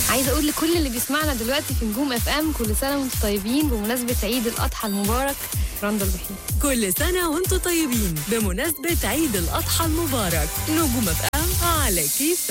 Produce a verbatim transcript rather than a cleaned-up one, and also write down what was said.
عايزه اقول لكل اللي بيسمعنا دلوقتي في نجوم اف ام كل سنه وانتم طيبين بمناسبه عيد الاضحى المبارك. رندا البحيري. كل سنة وانتم طيبين بمناسبة عيد الأضحى المبارك. نجوم اف ام على كيف.